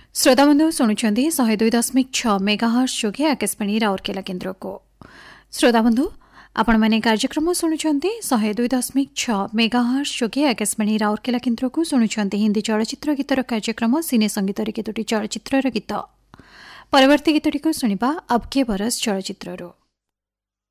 श्रोताबंधु शुणुंट 102.6 megahertz जोगे आकाशवाणी राउरकेला केन्द्र को। श्रोताबंधु आपण माने कार्यक्रम शुणुंट 102.6 मेगाहर्ट्ज जोगे आकाशवाणी राउरकेला केन्द्र को शुणुंट हिंदी चलचित्र गीतर कार्यक्रम सिने संगीत केतोटी चलचित्र गीत। परवर्ती गीतटी को सुनिबा अब के बरस चलचित्ररो।